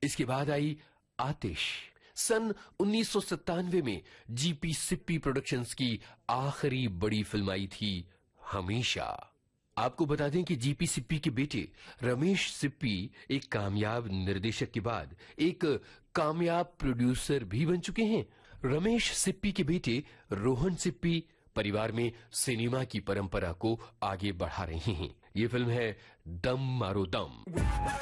इसके बाद आई आतिश। सन 1997 में जीपी सिप्पी प्रोडक्शंस की आखिरी बड़ी फिल्म आई थी हमेशा। आपको बता दें कि जीपी सिप्पी के बेटे रमेश सिप्पी एक कामयाब निर्देशक के बाद एक कामयाब प्रोड्यूसर भी बन चुके हैं। रमेश सिप्पी के बेटे रोहन सिप्पी परिवार में सिनेमा की परंपरा को आगे बढ़ा रहे हैं। ये फिल्म है दम मारो दम।